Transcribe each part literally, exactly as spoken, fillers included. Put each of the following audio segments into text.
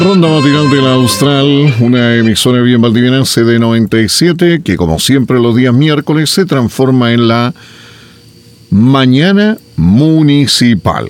Ronda matinal de la Austral, una emisora bien valdiviense de noventa y siete, que como siempre los días miércoles se transforma en la Mañana Municipal.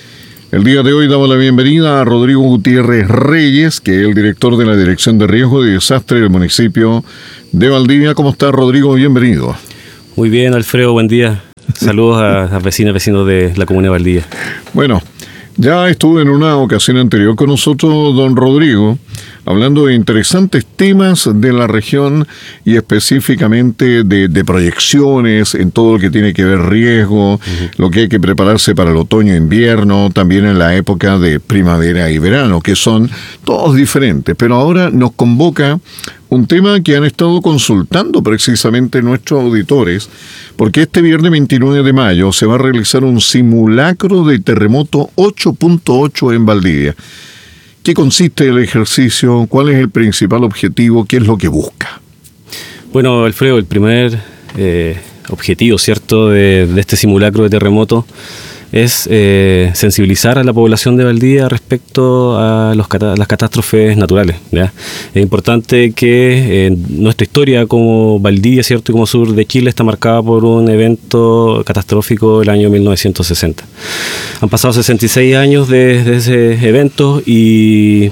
El día de hoy damos la bienvenida a Rodrigo Gutiérrez Reyes, que es el director de la Dirección de Riesgo y Desastre del municipio de Valdivia. ¿Cómo está, Rodrigo? Bienvenido. Muy bien, Alfredo, buen día. Saludos a, a vecinas y vecinos de la comuna de Valdivia. Bueno, ya estuve en una ocasión anterior con nosotros, don Rodrigo, hablando de interesantes temas de la región y específicamente de, de proyecciones en todo lo que tiene que ver riesgo, uh-huh. lo que hay que prepararse para el otoño e invierno, también en la época de primavera y verano, que son todos diferentes. Pero ahora nos convoca un tema que han estado consultando precisamente nuestros auditores, porque este viernes veintinueve de mayo se va a realizar un simulacro de terremoto ocho punto ocho en Valdivia. ¿Qué consiste el ejercicio? ¿Cuál es el principal objetivo? ¿Qué es lo que busca? Bueno, Alfredo, el primer eh, objetivo, ¿cierto?, de, de este simulacro de terremoto es eh, sensibilizar a la población de Valdivia respecto a los, las catástrofes naturales, ¿ya? Es importante que eh, nuestra historia como Valdivia, ¿cierto?, y como sur de Chile está marcada por un evento catastrófico del año mil novecientos sesenta. Han pasado sesenta y seis años de, de ese evento y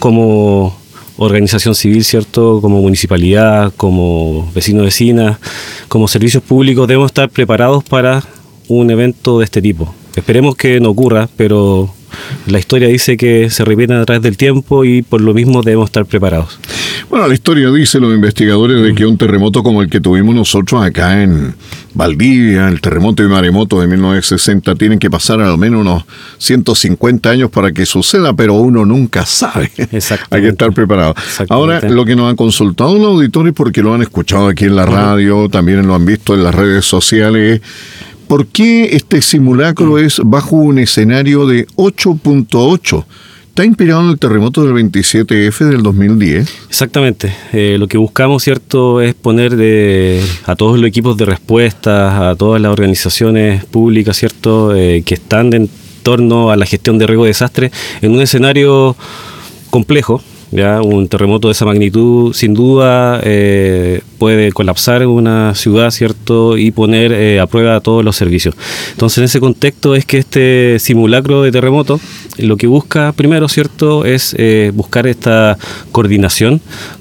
como organización civil, ¿cierto?, como municipalidad, como vecinos, vecinas, como servicios públicos, debemos estar preparados para un evento de este tipo. Esperemos que no ocurra, pero la historia dice que se repiten a través del tiempo y por lo mismo debemos estar preparados. Bueno, la historia dice, los investigadores, de que un terremoto como el que tuvimos nosotros acá en Valdivia, el terremoto y maremoto de mil novecientos sesenta, tienen que pasar al menos unos ciento cincuenta años para que suceda, pero uno nunca sabe. Hay que estar preparado. Ahora, lo que nos han consultado los auditores, porque lo han escuchado aquí en la radio, también lo han visto en las redes sociales, ¿por qué este simulacro es bajo un escenario de ocho punto ocho? ¿Está inspirado en el terremoto del veintisiete efe del dos mil diez? Exactamente. Eh, lo que buscamos, ¿cierto?, es poner de, a todos los equipos de respuesta, a todas las organizaciones públicas, ¿cierto?, eh, que están en torno a la gestión de riesgo y desastre en un escenario complejo. Ya, un terremoto de esa magnitud sin duda eh, puede colapsar una ciudad, ¿cierto?, y poner eh, a prueba todos los servicios. Entonces, en ese contexto es que este simulacro de terremoto lo que busca primero, ¿cierto?, es eh, buscar esta coordinación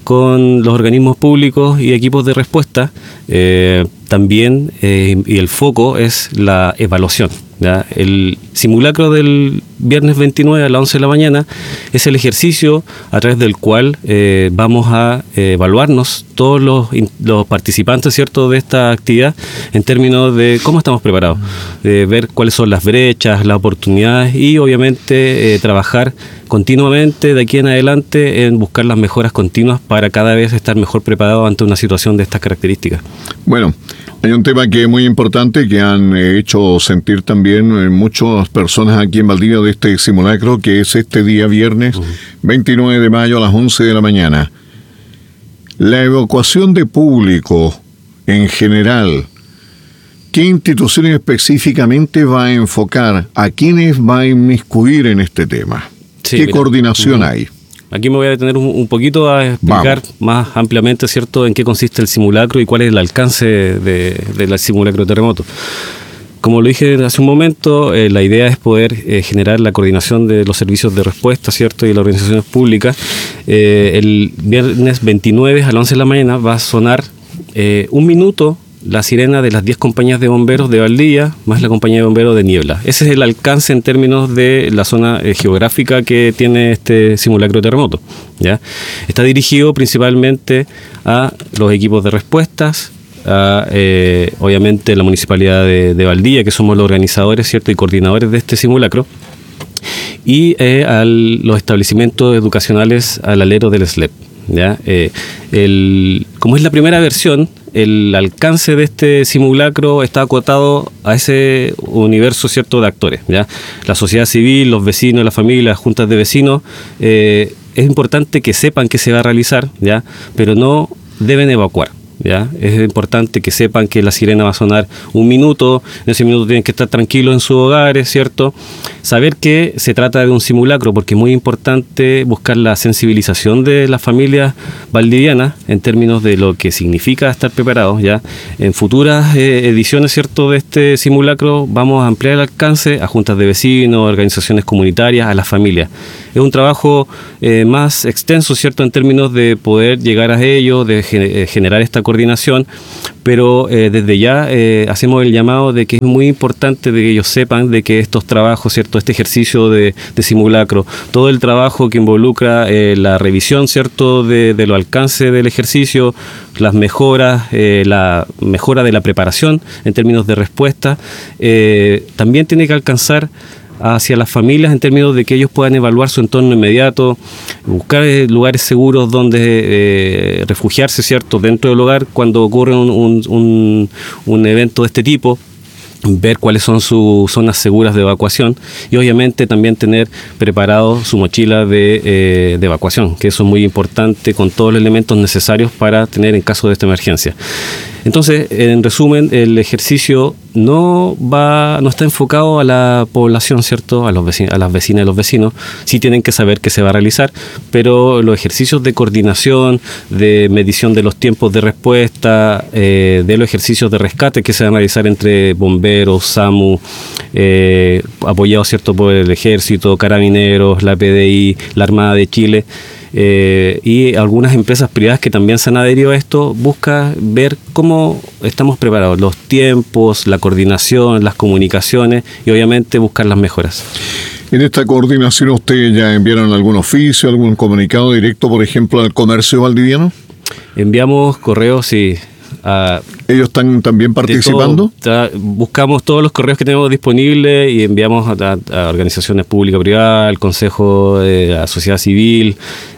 con los organismos públicos y equipos de respuesta. Eh, también, eh, y el foco es la evaluación. ¿Ya? El simulacro del viernes veintinueve a las once de la mañana es el ejercicio a través del cual eh, vamos a eh, evaluarnos todos los, los participantes, ¿cierto?, de esta actividad en términos de cómo estamos preparados, de ver cuáles son las brechas, las oportunidades y obviamente eh, trabajar continuamente de aquí en adelante en buscar las mejoras continuas para cada vez estar mejor preparados ante una situación de estas características. Bueno, hay un tema que es muy importante que han hecho sentir también muchas personas aquí en Valdivia de este simulacro, que es este día viernes uh-huh. veintinueve de mayo a las once de la mañana. La evacuación de público en general, ¿qué instituciones específicamente va a enfocar? ¿A quiénes va a inmiscuir en este tema? Sí, ¿Qué mira, coordinación uh-huh. hay? Aquí me voy a detener un, un poquito a explicar Vamos. más ampliamente, ¿cierto?, en qué consiste el simulacro y cuál es el alcance de, del simulacro de terremoto. Como lo dije hace un momento, eh, la idea es poder eh, generar la coordinación de los servicios de respuesta, ¿cierto?, y las organizaciones públicas. Eh, el viernes veintinueve a las once de la mañana va a sonar eh, un minuto la sirena de las diez compañías de bomberos de Valdivia, más la compañía de bomberos de Niebla. Ese es el alcance en términos de la zona eh, geográfica que tiene este simulacro de terremoto, ¿ya? Está dirigido principalmente a los equipos de respuestas, a, eh, obviamente, la Municipalidad de, de Valdivia, que somos los organizadores, ¿cierto?, y coordinadores de este simulacro, y eh, a los establecimientos educacionales al alero del S L E P. ¿Ya? Eh, el, como es la primera versión, el alcance de este simulacro está acotado a ese universo, ¿cierto?, de actores, ¿ya? La sociedad civil, los vecinos, la familia, las juntas de vecinos, eh, es importante que sepan que se va a realizar, ¿ya?, pero no deben evacuar. ¿ya? Es importante que sepan que la sirena va a sonar un minuto, en ese minuto tienen que estar tranquilos en sus hogares, ¿cierto? Saber que se trata de un simulacro, porque es muy importante buscar la sensibilización de las familias valdivianas en términos de lo que significa estar preparados, ¿ya? En futuras eh, ediciones, ¿cierto?, de este simulacro vamos a ampliar el alcance a juntas de vecinos, organizaciones comunitarias, a las familias. Es un trabajo eh, más extenso, ¿cierto?, en términos de poder llegar a ellos, de ge- generar esta coordinación, pero eh, desde ya eh, hacemos el llamado de que es muy importante de que ellos sepan de que estos trabajos, ¿cierto?, este ejercicio de, de simulacro, todo el trabajo que involucra eh, la revisión, ¿cierto?, de, de los alcances del ejercicio, las mejoras, eh, la mejora de la preparación en términos de respuesta, eh, también tiene que alcanzar hacia las familias en términos de que ellos puedan evaluar su entorno inmediato, buscar eh, lugares seguros donde eh, refugiarse, ¿cierto?, dentro del hogar cuando ocurre un, un, un, un evento de este tipo, ver cuáles son sus zonas seguras de evacuación y obviamente también tener preparado su mochila de, eh, de evacuación, que eso es muy importante, con todos los elementos necesarios para tener en caso de esta emergencia. Entonces, en resumen, el ejercicio no va, no está enfocado a la población, ¿cierto?, a los vecinos, a las vecinas y los vecinos. Sí tienen que saber que se va a realizar, pero los ejercicios de coordinación, de medición de los tiempos de respuesta, eh, de los ejercicios de rescate que se van a realizar entre bomberos, SAMU, eh, apoyados, ¿cierto?, por el Ejército, Carabineros, la P D I, la Armada de Chile, Eh, y algunas empresas privadas que también se han adherido a esto, busca ver cómo estamos preparados, los tiempos, la coordinación, las comunicaciones y obviamente buscar las mejoras. En esta coordinación, ¿ustedes ya enviaron algún oficio, algún comunicado directo, por ejemplo, al comercio valdiviano? Enviamos correos, sí. A, ¿Ellos están también participando? Todo, tra, buscamos todos los correos que tenemos disponibles y enviamos a, a, a organizaciones público-privadas, al Consejo de la Sociedad Civil,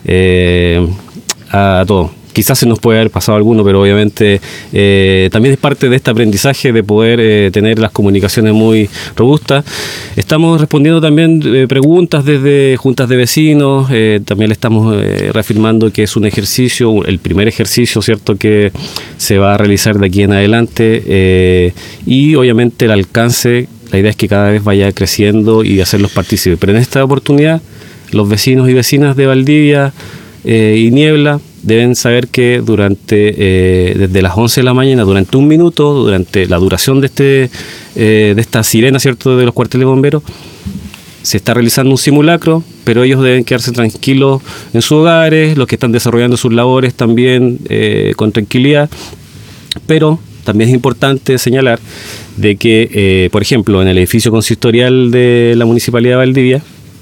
eh, a, a todo. Quizás se nos puede haber pasado alguno, pero obviamente eh, también es parte de este aprendizaje de poder eh, tener las comunicaciones muy robustas. Estamos respondiendo también eh, preguntas desde juntas de vecinos, eh, también le estamos eh, reafirmando que es un ejercicio, el primer ejercicio, ¿cierto?, que se va a realizar de aquí en adelante eh, y obviamente el alcance, la idea es que cada vez vaya creciendo y hacerlos partícipes. Pero en esta oportunidad, los vecinos y vecinas de Valdivia eh, y Niebla deben saber que durante eh, desde las once de la mañana, durante un minuto, durante la duración de este eh, de esta sirena, ¿cierto?, de los cuarteles de bomberos, se está realizando un simulacro, pero ellos deben quedarse tranquilos en sus hogares, los que están desarrollando sus labores también eh, con tranquilidad, pero también es importante señalar de que, eh, por ejemplo, en el edificio consistorial de la Municipalidad de Valdivia,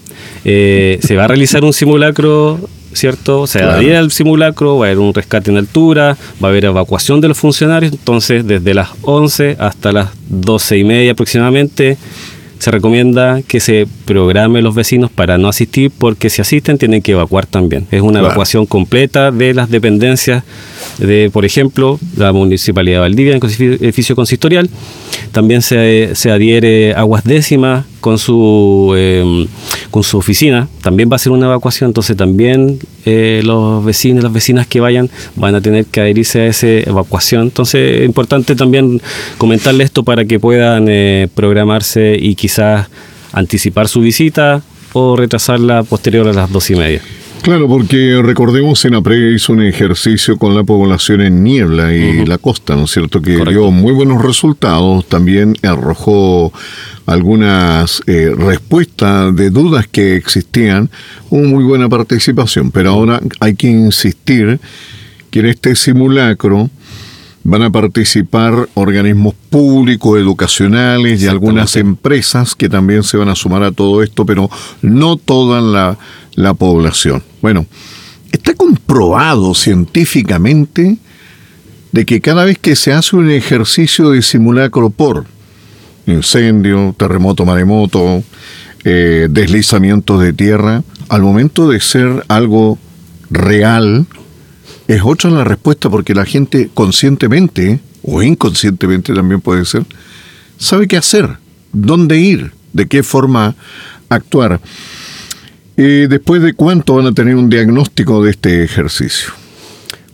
eh, se va a realizar un simulacro, ¿cierto? Se va a ir al simulacro, va a haber un rescate en altura, va a haber evacuación de los funcionarios, entonces desde las once hasta las doce y media aproximadamente se recomienda que se programe los vecinos para no asistir, porque si asisten tienen que evacuar también. Es una claro. evacuación completa de las dependencias de, por ejemplo, la Municipalidad de Valdivia, en el edificio consistorial. También se, se adhiere Aguas Décimas con su eh, con su oficina, también va a ser una evacuación, entonces también eh, los vecinos y las vecinas que vayan van a tener que adherirse a esa evacuación. Entonces es importante también comentarles esto para que puedan eh, programarse y quizás anticipar su visita o retrasarla posterior a las dos y media. Claro, porque recordemos, Senapred hizo un ejercicio con la población en Niebla y uh-huh. la costa, ¿no es cierto?, que Correcto. dio muy buenos resultados, también arrojó algunas eh, respuestas de dudas que existían, hubo muy buena participación, pero ahora hay que insistir que en este simulacro van a participar organismos públicos, educacionales y algunas empresas que también se van a sumar a todo esto, pero no toda la, la población. Bueno, está comprobado científicamente de que cada vez que se hace un ejercicio de simulacro por incendio, terremoto, maremoto, eh, deslizamientos de tierra, al momento de ser algo real, es otra la respuesta, porque la gente conscientemente, o inconscientemente también puede ser, sabe qué hacer, dónde ir, de qué forma actuar. ¿Y después de cuánto van a tener un diagnóstico de este ejercicio?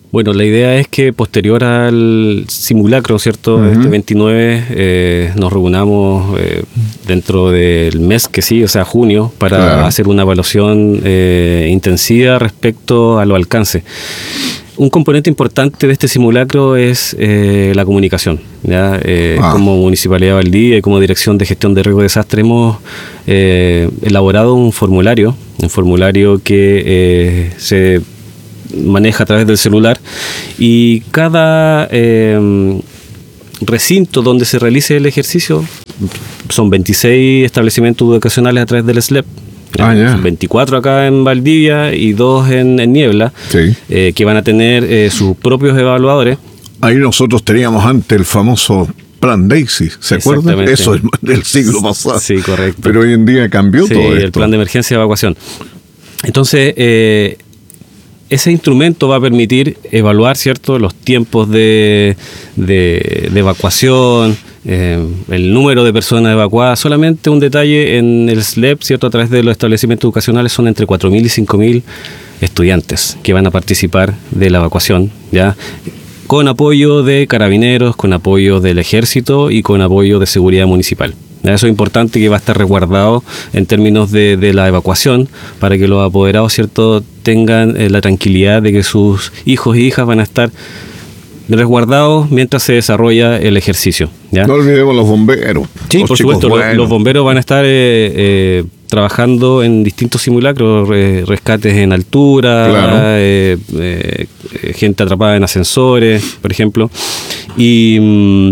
Bueno, la idea es que posterior al simulacro, ¿cierto? Uh-huh. Este veintinueve, eh, nos reunamos eh, dentro del mes que sigue, o sea, junio, para claro. hacer una evaluación eh, intensiva respecto a los alcances. Un componente importante de este simulacro es eh, la comunicación. ¿ya? Eh, ah. Como Municipalidad de Valdivia y como Dirección de Gestión de Riesgo de Desastre hemos eh, elaborado un formulario, un formulario que eh, se maneja a través del celular, y cada eh, recinto donde se realice el ejercicio, son veintiséis establecimientos educacionales a través del S L E P, ah, yeah. veinticuatro acá en Valdivia y dos en, en Niebla, sí. eh, que van a tener eh, sus propios evaluadores. Ahí nosotros teníamos antes el famoso Plan Daisy, ¿se acuerdan? Eso es del siglo pasado. Sí, correcto. Pero hoy en día cambió sí, todo esto. El plan de emergencia y evacuación. Entonces, eh, ese instrumento va a permitir evaluar, ¿cierto?, los tiempos de, de, de evacuación, eh, el número de personas evacuadas. Solamente un detalle en el S L E P, ¿cierto?, a través de los establecimientos educacionales son entre cuatro mil y cinco mil estudiantes que van a participar de la evacuación, ¿ya? Con apoyo de carabineros, con apoyo del ejército y con apoyo de seguridad municipal. Eso es importante, que va a estar resguardado en términos de, de la evacuación, para que los apoderados, ¿cierto?, tengan eh, la tranquilidad de que sus hijos y hijas van a estar resguardados mientras se desarrolla el ejercicio, ¿ya? No olvidemos los bomberos. Sí, por supuesto, los, los bomberos van a estar eh, eh, trabajando en distintos simulacros, re, rescates en altura, claro. eh, eh, gente atrapada en ascensores, por ejemplo, y... Mm,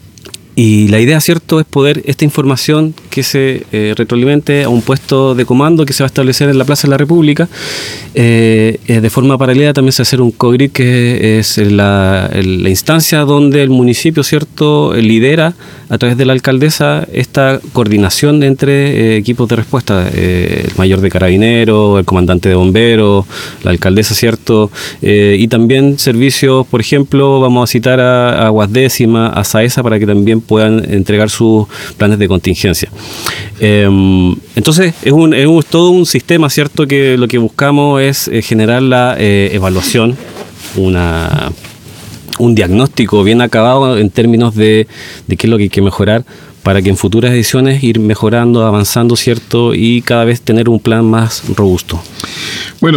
Y la idea, ¿cierto?, es poder esta información que se eh, retroalimente a un puesto de comando que se va a establecer en la Plaza de la República. Eh, eh, de forma paralela también se va a hacer un COGRID, que es la, la instancia donde el municipio, ¿cierto?, lidera a través de la alcaldesa esta coordinación entre eh, equipos de respuesta, eh, el mayor de carabineros, el comandante de bomberos, la alcaldesa, ¿cierto?, eh, y también servicios, por ejemplo, vamos a citar a, a Guasdécima, a SAESA, para que también puedan entregar sus planes de contingencia. Eh, entonces, es, un, es un, todo un sistema, ¿cierto?, que lo que buscamos es eh, generar la eh, evaluación, una... un diagnóstico bien acabado en términos de, de qué es lo que hay que mejorar, para que en futuras ediciones ir mejorando, avanzando, ¿cierto?, y cada vez tener un plan más robusto. Bueno,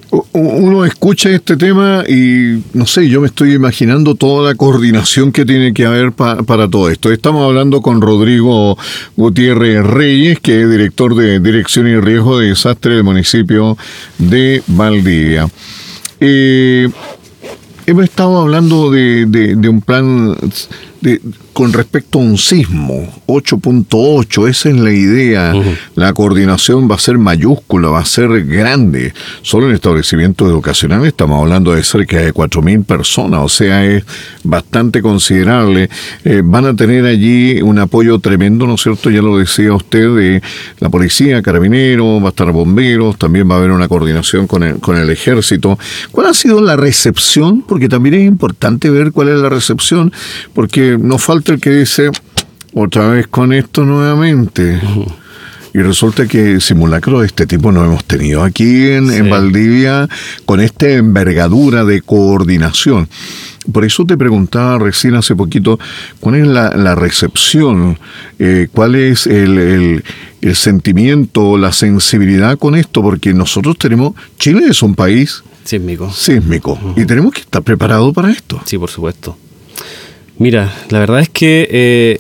uno escucha este tema y, no sé, yo me estoy imaginando toda la coordinación que tiene que haber pa, para todo esto. Estamos hablando con Rodrigo Gutiérrez Reyes, que es director de Dirección y Riesgo de Desastre del municipio de Valdivia. Eh... Hemos estado hablando de, de, de un plan de, con respecto a un sismo, ocho punto ocho, esa es la idea. Uh-huh. La coordinación va a ser mayúscula, va a ser grande. Solo en establecimientos educacionales estamos hablando de cerca de cuatro mil personas, o sea, es bastante considerable. Eh, van a tener allí un apoyo tremendo, ¿no es cierto? Ya lo decía usted, de la policía, carabineros, va a estar bomberos, también va a haber una coordinación con el, con el ejército. ¿Cuál ha sido la recepción? Porque también es importante ver cuál es la recepción, porque nos falta el que dice, otra vez con esto nuevamente. Uh-huh. Y resulta que simulacros de este tipo no hemos tenido aquí en, sí. en Valdivia, con esta envergadura de coordinación. Por eso te preguntaba recién hace poquito, ¿cuál es la, la recepción? Eh, ¿Cuál es el, el, el sentimiento, la sensibilidad con esto? Porque nosotros tenemos, Chile es un país sísmico, sísmico uh-huh. y tenemos que estar preparados para esto. Sí, por supuesto. Mira, la verdad es que eh,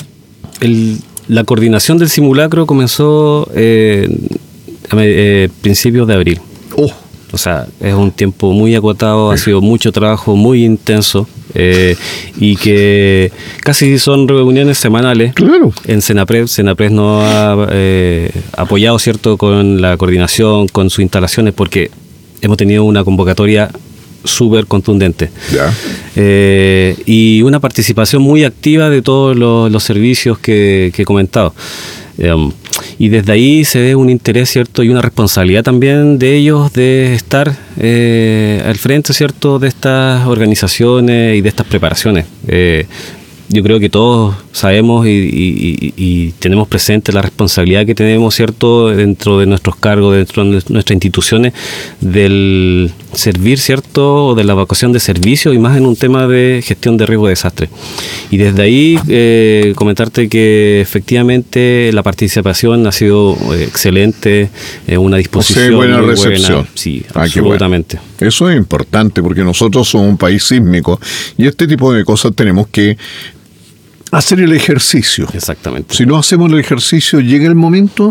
el, la coordinación del simulacro comenzó eh, a eh, principios de abril. Oh. O sea, es un tiempo muy acotado, ha sido mucho trabajo, muy intenso, eh, y que casi son reuniones semanales. Claro. En Senapred, Senapred nos ha eh, apoyado, ¿cierto?, con la coordinación, con sus instalaciones, porque hemos tenido una convocatoria súper contundente. Ya. Eh, y una participación muy activa de todos los, los servicios que, que he comentado. Um, y desde ahí se ve un interés, ¿cierto?, y una responsabilidad también de ellos de estar eh, al frente, ¿cierto?, de estas organizaciones y de estas preparaciones. Eh, yo creo que todos sabemos y, y, y tenemos presente la responsabilidad que tenemos, ¿cierto?, dentro de nuestros cargos, dentro de nuestras instituciones, del servir, ¿cierto?, o de la evacuación de servicios, y más en un tema de gestión de riesgo de desastre. Y desde ahí eh, comentarte que efectivamente la participación ha sido eh, excelente, eh, una disposición o sea, buena muy recepción. Buena. Sí, ah, absolutamente. Bueno. Eso es importante porque nosotros somos un país sísmico y este tipo de cosas tenemos que hacer el ejercicio. Exactamente. Si no hacemos el ejercicio, llega el momento,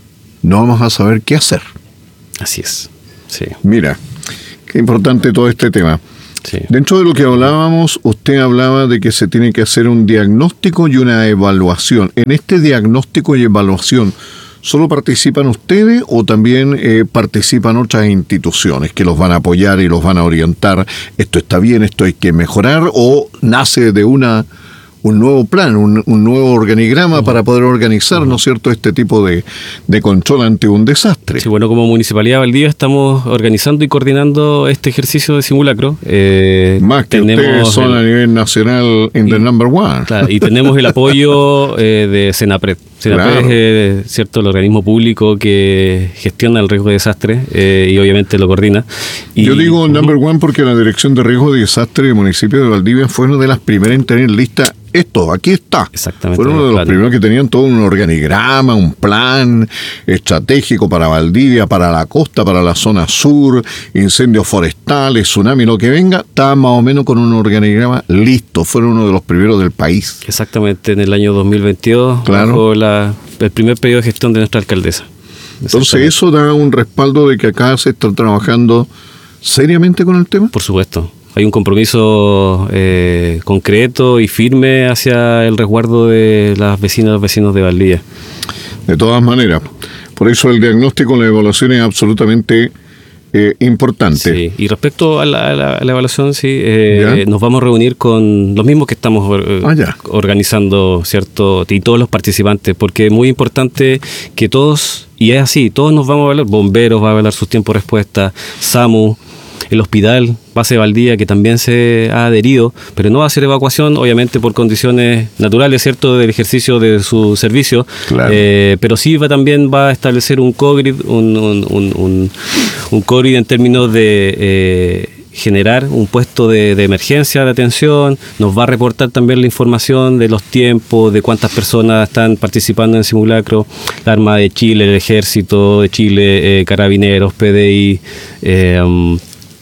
no vamos a saber qué hacer. Así es. Sí. Mira, qué importante todo este tema. Sí. Dentro de lo que hablábamos, usted hablaba de que se tiene que hacer un diagnóstico y una evaluación. En este diagnóstico y evaluación, ¿solo participan ustedes o también eh, participan otras instituciones que los van a apoyar y los van a orientar? ¿Esto está bien, esto hay que mejorar? ¿O nace de una un nuevo plan, un, un nuevo organigrama uh-huh. para poder organizar, uh-huh. ¿no es cierto?, este tipo de, de control ante un desastre? Sí, bueno, como Municipalidad de Valdivia estamos organizando y coordinando este ejercicio de simulacro. Eh, Más que ustedes son el, a nivel nacional in y, the number one. Claro, y tenemos el apoyo eh, de Senapred. Senapred claro. es eh, cierto, el organismo público que gestiona el riesgo de desastre eh, y obviamente lo coordina. Y, Yo digo uh-huh. number one porque la Dirección de Riesgo de Desastre del municipio de Valdivia fue una de las primeras en tener lista. Esto, aquí está. Exactamente. Fueron uno de los claro. primeros que tenían todo un organigrama, un plan estratégico para Valdivia, para la costa, para la zona sur, incendios forestales, tsunami, lo que venga, está más o menos con un organigrama listo. Fueron uno de los primeros del país. Exactamente, en el año dos mil veintidós, claro. bajo la, el primer periodo de gestión de nuestra alcaldesa. Entonces, ¿eso da un respaldo de que acá se está trabajando seriamente con el tema? Por supuesto. Hay un compromiso eh, concreto y firme hacia el resguardo de las vecinas y los vecinos de Valdivia. De todas maneras, por eso el diagnóstico, la evaluación es absolutamente eh, importante. Sí, y respecto a la, a la, a la evaluación, sí, eh, nos vamos a reunir con los mismos que estamos eh, ah, organizando, ¿cierto? Y todos los participantes, porque es muy importante que todos, y es así, todos nos vamos a evaluar, bomberos va a evaluar sus tiempos de respuesta, SAMU, el hospital, base Valdivia, que también se ha adherido, pero no va a hacer evacuación, obviamente por condiciones naturales, ¿cierto?, del ejercicio de su servicio, claro. eh, pero sí va, también va a establecer un COGRID, un, un, un, un, un COGRID en términos de eh, generar un puesto de, de emergencia de atención, nos va a reportar también la información de los tiempos, de cuántas personas están participando en el simulacro, la Armada de Chile, el Ejército de Chile, eh, Carabineros, P D I, eh, um,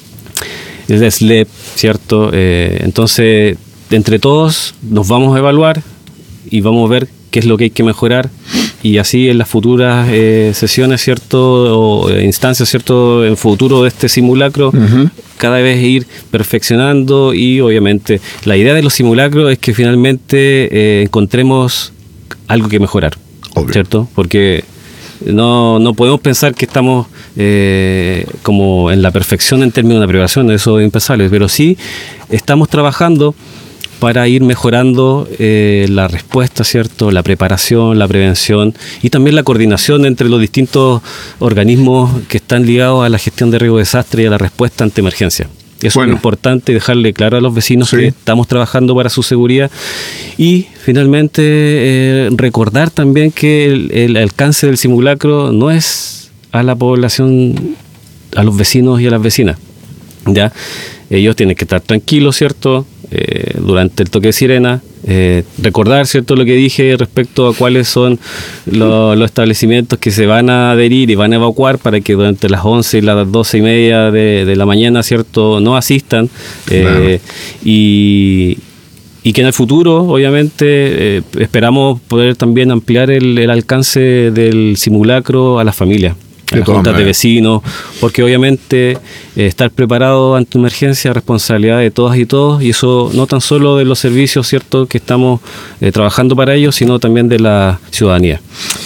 el S L E P, ¿cierto? Eh, entonces, entre todos nos vamos a evaluar y vamos a ver qué es lo que hay que mejorar, y así en las futuras eh, sesiones, ¿cierto?, o eh, instancias, ¿cierto?, en futuro de este simulacro, uh-huh. cada vez ir perfeccionando. Y obviamente la idea de los simulacros es que finalmente eh, encontremos algo que mejorar, okay. ¿cierto? Porque no, no podemos pensar que estamos eh, como en la perfección en términos de preparación, eso es impensable, pero sí estamos trabajando para ir mejorando eh, la respuesta, ¿cierto?, la preparación, la prevención y también la coordinación entre los distintos organismos que están ligados a la gestión de riesgo de desastre y a la respuesta ante emergencia. Eso bueno. es importante dejarle claro a los vecinos sí. que estamos trabajando para su seguridad. Y finalmente eh, recordar también que el, el alcance del simulacro no es a la población, a los vecinos y a las vecinas, ¿ya? Ellos tienen que estar tranquilos, ¿cierto?, Eh, durante el toque de sirena, eh, recordar, ¿cierto?, lo que dije respecto a cuáles son lo, los establecimientos que se van a adherir y van a evacuar, para que durante las once y las doce y media de, de la mañana, ¿cierto?, no asistan, eh, claro. y, y que en el futuro, obviamente, eh, esperamos poder también ampliar el, el alcance del simulacro a las familias, a las juntas de vecinos, porque obviamente eh, estar preparado ante una emergencia es responsabilidad de todas y todos, y eso no tan solo de los servicios, ¿cierto?, que estamos eh, trabajando para ellos, sino también de la ciudadanía.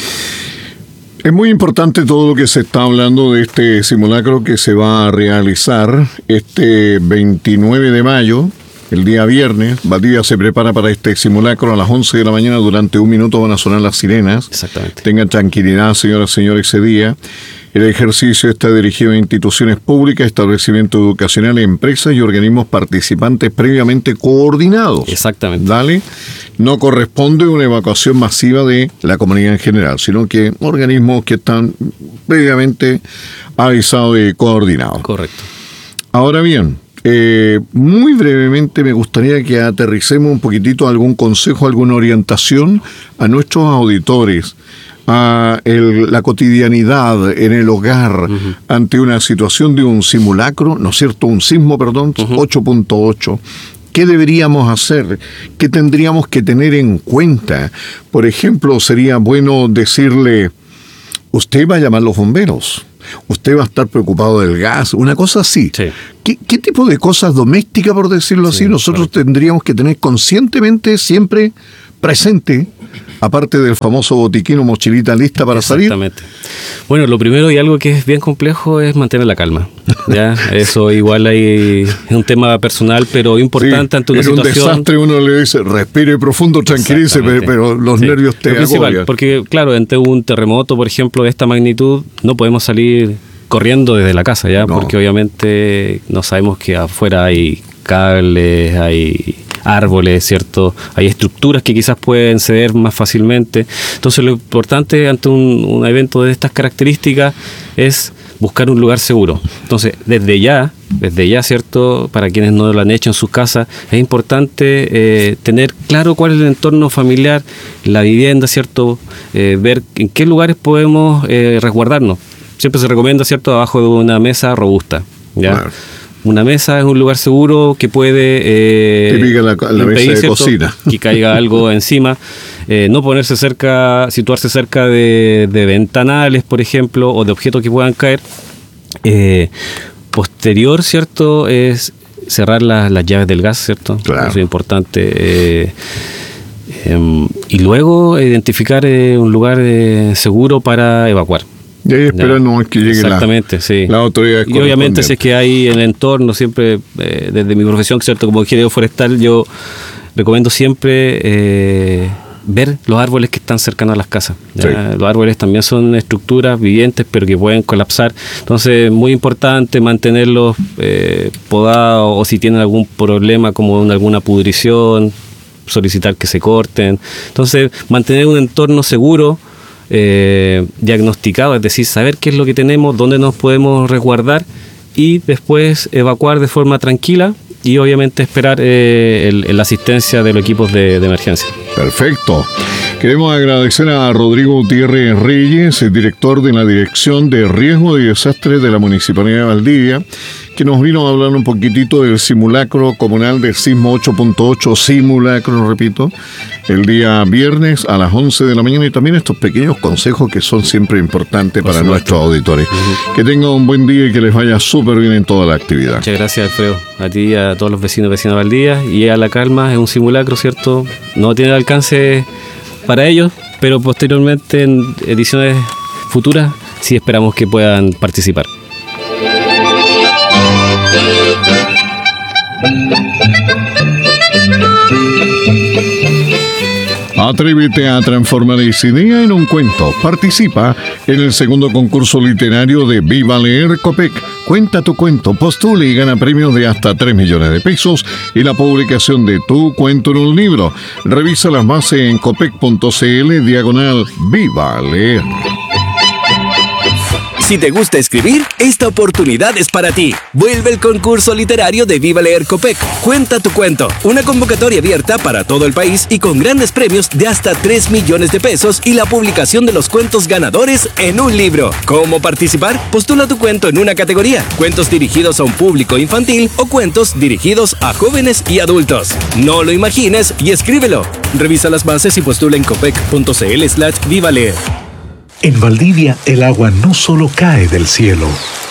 Es muy importante todo lo que se está hablando de este simulacro que se va a realizar este veintinueve de mayo, el día viernes. Valdivia se prepara para este simulacro a las once de la mañana. Durante un minuto van a sonar las sirenas. Exactamente. Tengan tranquilidad, señoras y señores, ese día. El ejercicio está dirigido a instituciones públicas, establecimientos educacionales, empresas y organismos participantes previamente coordinados. Exactamente. ¿Dale? No corresponde una evacuación masiva de la comunidad en general, sino que organismos que están previamente avisados y coordinados. Correcto. Ahora bien, eh, muy brevemente me gustaría que aterricemos un poquitito algún consejo, alguna orientación a nuestros auditores, a el, la cotidianidad en el hogar, uh-huh, ante una situación de un simulacro, ¿no es cierto? Un sismo, perdón, uh-huh, ocho punto ocho. ¿Qué deberíamos hacer? ¿Qué tendríamos que tener en cuenta? Por ejemplo, sería bueno decirle, usted va a llamar a los bomberos, usted va a estar preocupado del gas, una cosa así. Sí. ¿Qué, ¿Qué tipo de cosas domésticas, por decirlo sí, así, nosotros correcto. tendríamos que tener conscientemente siempre presente, aparte del famoso botiquín o mochilita lista para salir? Exactamente. Bueno, lo primero y algo que es bien complejo es mantener la calma. ¿Ya? Eso igual hay, es un tema personal, pero importante, sí, ante una en situación. En un desastre uno le dice, respire profundo, tranquilice, pero los, sí, nervios te agobian. Porque claro, ante un terremoto, por ejemplo, de esta magnitud, no podemos salir corriendo desde la casa, ¿ya? No. Porque obviamente no sabemos que afuera hay cables, hay árboles, ¿cierto? Hay estructuras que quizás pueden ceder más fácilmente. Entonces lo importante ante un, un evento de estas características es buscar un lugar seguro. Entonces, desde ya, desde ya, ¿cierto? Para quienes no lo han hecho en sus casas, es importante eh, tener claro cuál es el entorno familiar, la vivienda, ¿cierto? Eh, ver en qué lugares podemos eh, resguardarnos. Siempre se recomienda, ¿cierto?, abajo de una mesa robusta, ¿ya? Claro. Una mesa es un lugar seguro que puede eh, Típica la, la impedir, mesa de ¿cierto?, cocina, que caiga algo encima. Eh, no ponerse cerca, situarse cerca de, de ventanales, por ejemplo, o de objetos que puedan caer. Eh, posterior, ¿cierto?, es cerrar la, las llaves del gas, ¿cierto? Claro. Eso es importante. Eh, eh, y luego identificar eh, un lugar eh, seguro para evacuar. Y ahí esperando que llegue Exactamente, la, sí. la autoridad. Y obviamente si es que hay en el entorno, siempre, eh, desde mi profesión, ¿cierto?, como ingeniero forestal, yo recomiendo siempre eh, ver los árboles que están cercanos a las casas. Sí. Los árboles también son estructuras vivientes, pero que pueden colapsar. Entonces, muy importante mantenerlos eh, podados, o si tienen algún problema como una, alguna pudrición, solicitar que se corten. Entonces, mantener un entorno seguro, Eh, diagnosticado, es decir, saber qué es lo que tenemos, dónde nos podemos resguardar y después evacuar de forma tranquila y obviamente esperar eh, el, el, la asistencia de los equipos de, de emergencia. Perfecto. Queremos agradecer a Rodrigo Gutiérrez Reyes, el director de la Dirección de Riesgo y Desastres de la Municipalidad de Valdivia, que nos vino a hablar un poquitito del simulacro comunal del sismo ocho punto ocho, simulacro, repito, el día viernes a las once de la mañana, y también estos pequeños consejos que son siempre importantes para nuestros auditores. Uh-huh. Que tengan un buen día y que les vaya súper bien en toda la actividad. Muchas gracias, Alfredo, a ti y a todos los vecinos y vecinas de Valdivia. Y a la calma, es un simulacro, ¿cierto? No tiene alcance para ellos, pero posteriormente en ediciones futuras sí esperamos que puedan participar. Atrévete a transformar esa idea en un cuento. Participa en el segundo concurso literario de Viva Leer Copec. Cuenta tu cuento, postula y gana premios de hasta tres millones de pesos y la publicación de tu cuento en un libro. Revisa las bases en copec.cl diagonal Viva Leer. Si te gusta escribir, esta oportunidad es para ti. Vuelve el concurso literario de Viva Leer Copec. Cuenta tu cuento. Una convocatoria abierta para todo el país y con grandes premios de hasta tres millones de pesos y la publicación de los cuentos ganadores en un libro. ¿Cómo participar? Postula tu cuento en una categoría: cuentos dirigidos a un público infantil o cuentos dirigidos a jóvenes y adultos. No lo imagines y escríbelo. Revisa las bases y postula en copec.cl slash Viva Leer. En Valdivia, el agua no solo cae del cielo,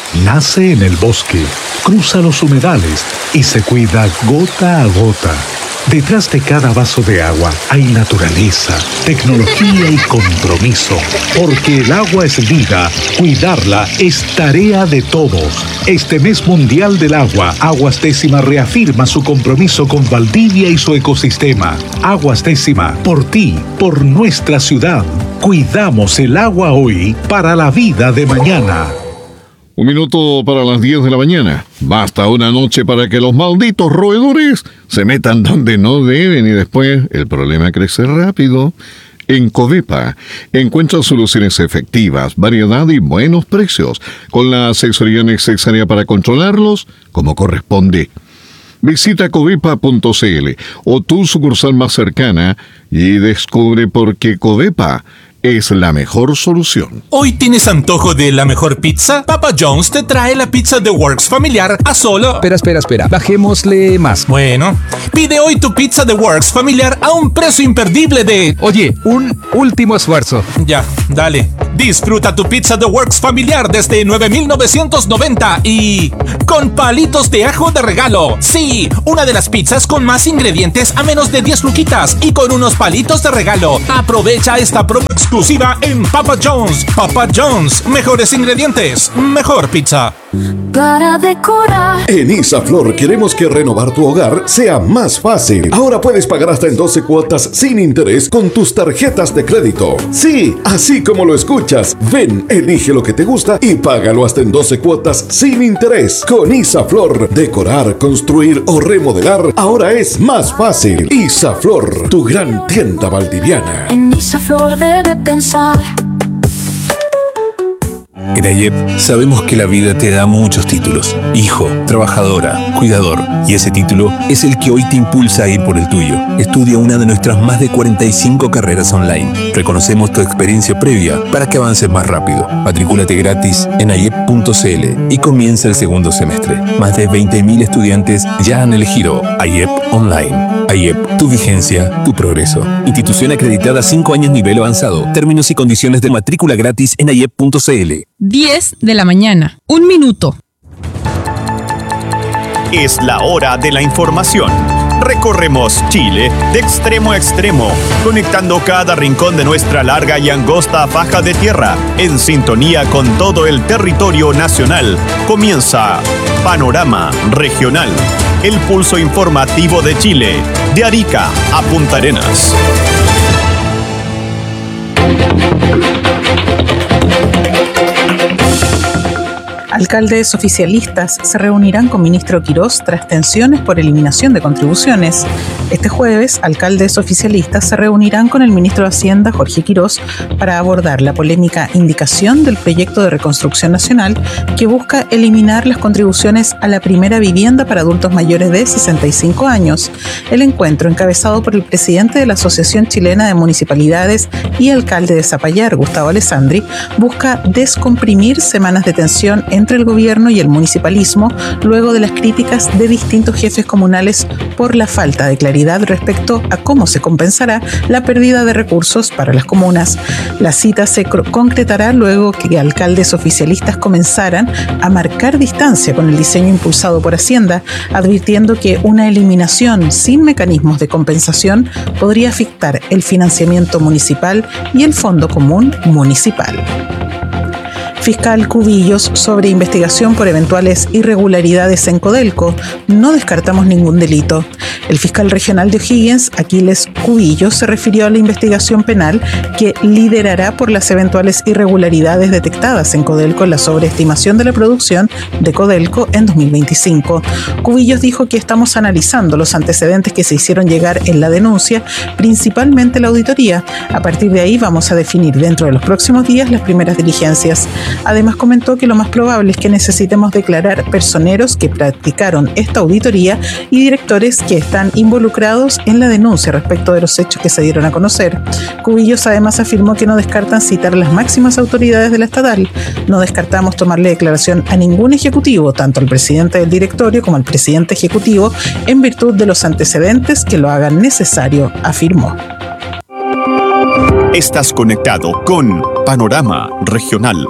nace en el bosque, cruza los humedales y se cuida gota a gota. Detrás de cada vaso de agua hay naturaleza, tecnología y compromiso. Porque el agua es vida, cuidarla es tarea de todos. Este mes mundial del agua, Aguas Décima reafirma su compromiso con Valdivia y su ecosistema. Aguas Décima, por ti, por nuestra ciudad. Cuidamos el agua hoy para la vida de mañana. Un minuto para las diez de la mañana. Basta una noche para que los malditos roedores se metan donde no deben y después el problema crece rápido. En Covepa encuentra soluciones efectivas, variedad y buenos precios, con la asesoría necesaria para controlarlos como corresponde. Visita covepa punto c l o tu sucursal más cercana y descubre por qué Covepa es la mejor solución. ¿Hoy tienes antojo de la mejor pizza? Papa John's te trae la pizza The Works familiar a solo... Espera, espera, espera. Bajémosle más. Bueno, pide hoy tu pizza The Works familiar a un precio imperdible de... Oye, un último esfuerzo. Ya, dale. Disfruta tu pizza The Works familiar desde nueve mil novecientos noventa y... con palitos de ajo de regalo. Sí, una de las pizzas con más ingredientes a menos de diez luquitas y con unos palitos de regalo. Aprovecha esta promo exclusiva en Papa John's. Papa John's, mejores ingredientes, mejor pizza. Para decorar. En Isaflor queremos que renovar tu hogar sea más fácil. Ahora puedes pagar hasta en doce cuotas sin interés con tus tarjetas de crédito. Sí, así como lo escuchas. Ven, elige lo que te gusta y págalo hasta en doce cuotas sin interés. Con Isaflor, decorar, construir o remodelar ahora es más fácil. Isaflor, tu gran tienda valdiviana. En Isaflor debe pensar. En AYEP sabemos que la vida te da muchos títulos. Hijo, trabajadora, cuidador. Y ese título es el que hoy te impulsa a ir por el tuyo. Estudia una de nuestras más de cuarenta y cinco carreras online. Reconocemos tu experiencia previa para que avances más rápido. Matricúlate gratis en ayep punto c l y comienza el segundo semestre. Más de veinte mil estudiantes ya han elegido AYEP Online. AYEP, tu vigencia, tu progreso. Institución acreditada cinco años nivel avanzado. Términos y condiciones de matrícula gratis en ayep punto c l. diez de la mañana. Un minuto. Es la hora de la información. Recorremos Chile de extremo a extremo, conectando cada rincón de nuestra larga y angosta faja de tierra, en sintonía con todo el territorio nacional. Comienza Panorama Regional, el pulso informativo de Chile, de Arica a Punta Arenas. Alcaldes oficialistas se reunirán con ministro Quirós tras tensiones por eliminación de contribuciones. Este jueves, alcaldes oficialistas se reunirán con el ministro de Hacienda, Jorge Quirós, para abordar la polémica indicación del proyecto de reconstrucción nacional que busca eliminar las contribuciones a la primera vivienda para adultos mayores de sesenta y cinco años. El encuentro, encabezado por el presidente de la Asociación Chilena de Municipalidades y alcalde de Zapallar, Gustavo Alessandri, busca descomprimir semanas de tensión entre el gobierno y el municipalismo luego de las críticas de distintos jefes comunales por la falta de claridad respecto a cómo se compensará la pérdida de recursos para las comunas. La cita se concretará luego que alcaldes oficialistas comenzaran a marcar distancia con el diseño impulsado por Hacienda, advirtiendo que una eliminación sin mecanismos de compensación podría afectar el financiamiento municipal y el Fondo Común Municipal. Fiscal Cubillos sobre investigación por eventuales irregularidades en Codelco. No descartamos ningún delito. El fiscal regional de O'Higgins, Aquiles Cubillos, se refirió a la investigación penal que liderará por las eventuales irregularidades detectadas en Codelco en la sobreestimación de la producción de Codelco en dos mil veinticinco. Cubillos dijo que estamos analizando los antecedentes que se hicieron llegar en la denuncia, principalmente la auditoría. A partir de ahí vamos a definir dentro de los próximos días las primeras diligencias. Además comentó que lo más probable es que necesitemos declarar personeros que practicaron esta auditoría y directores que están involucrados en la denuncia respecto de los hechos que se dieron a conocer. Cubillos además afirmó que no descartan citar a las máximas autoridades de la estatal. No descartamos tomarle declaración a ningún ejecutivo, tanto al presidente del directorio como al presidente ejecutivo, en virtud de los antecedentes que lo hagan necesario, afirmó. Estás conectado con Panorama Regional.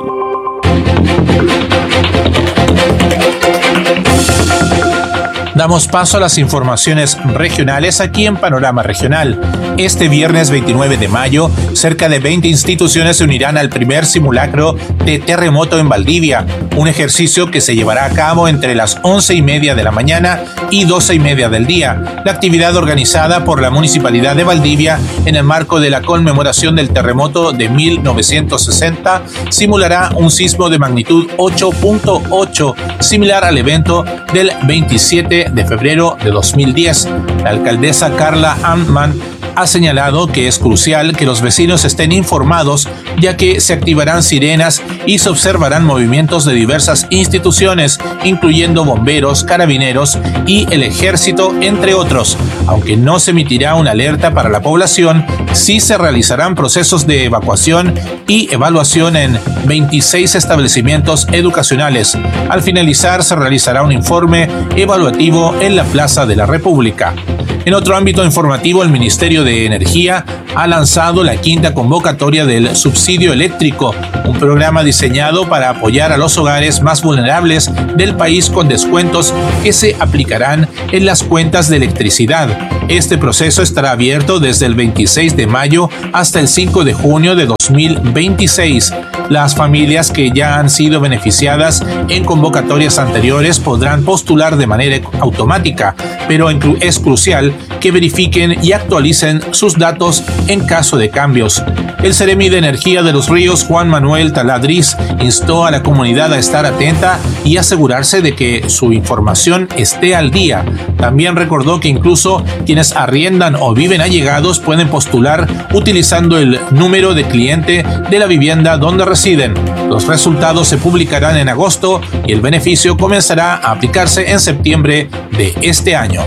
Damos paso a las informaciones regionales aquí en Panorama Regional. Este viernes veintinueve de mayo, cerca de veinte instituciones se unirán al primer simulacro de terremoto en Valdivia, un ejercicio que se llevará a cabo entre las once y media de la mañana y doce y media del día. La actividad organizada por la Municipalidad de Valdivia en el marco de la conmemoración del terremoto de mil novecientos sesenta simulará un sismo de magnitud ocho punto ocho, similar al evento del veintisiete de febrero de dos mil diez. La alcaldesa Carla Antman ha señalado que es crucial que los vecinos estén informados, ya que se activarán sirenas y se observarán movimientos de diversas instituciones, incluyendo bomberos, carabineros y el ejército, entre otros. Aunque no se emitirá una alerta para la población, sí se realizarán procesos de evacuación y evaluación en veintiséis establecimientos educacionales. Al finalizar, se realizará un informe evaluativo en la Plaza de la República. En otro ámbito informativo, el Ministerio de Energía ha lanzado la quinta convocatoria del subsidio eléctrico, un programa diseñado para apoyar a los hogares más vulnerables del país con descuentos que se aplicarán en las cuentas de electricidad. Este proceso estará abierto desde el veintiséis de mayo hasta el cinco de junio de dos mil veintiséis. Las familias que ya han sido beneficiadas en convocatorias anteriores podrán postular de manera automática, pero es crucial que verifiquen y actualicen sus datos en caso de cambios. El Seremi de Energía de los Ríos, Juan Manuel Taladriz, instó a la comunidad a estar atenta y asegurarse de que su información esté al día. También recordó que incluso quienes arriendan o viven allegados pueden postular utilizando el número de cliente de la vivienda donde residen. Los resultados se publicarán en agosto y el beneficio comenzará a aplicarse en septiembre de este año.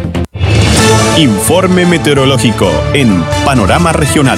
Informe meteorológico en Panorama Regional.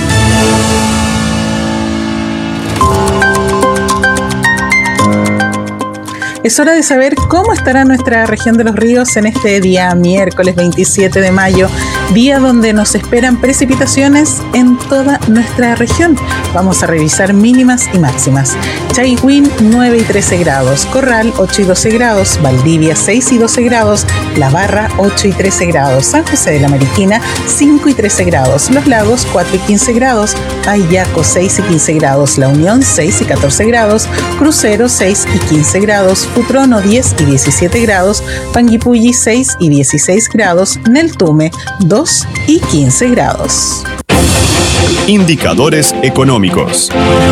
Es hora de saber cómo estará nuestra región de los ríos en este día miércoles veintisiete de mayo, día donde nos esperan precipitaciones en toda nuestra región. Vamos a revisar mínimas y máximas. Chaihuín nueve y trece grados, Corral ocho y doce grados, Valdivia seis y doce grados, La Barra ocho y trece grados, San José de la Mariquina cinco y trece grados, Los Lagos cuatro y quince grados, Ayaco seis y quince grados, La Unión seis y catorce grados, Crucero seis y quince grados, Futrono diez y diecisiete grados, Panguipulli seis y dieciséis grados, Neltume dos y quince grados. Indicadores económicos.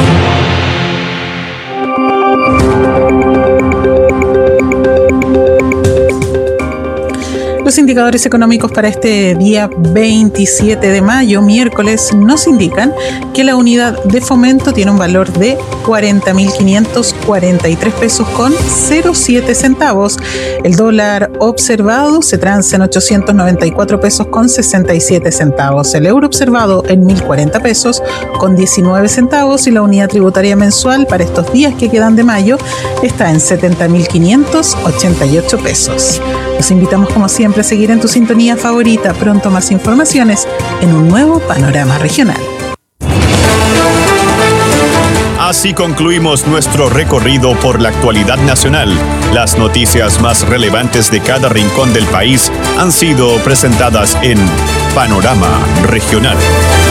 Los indicadores económicos para este día veintisiete de mayo, miércoles, nos indican que la unidad de fomento tiene un valor de cuarenta mil quinientos cuarenta y tres pesos con cero siete centavos. El dólar observado se transa en ochocientos noventa y cuatro pesos con sesenta y siete centavos. El euro observado en mil cuarenta pesos con diecinueve centavos y la unidad tributaria mensual para estos días que quedan de mayo está en setenta mil quinientos ochenta y ocho pesos. Los invitamos como siempre a seguir en tu sintonía favorita. Pronto más informaciones en un nuevo Panorama Regional. Así concluimos nuestro recorrido por la actualidad nacional. Las noticias más relevantes de cada rincón del país han sido presentadas en Panorama Regional.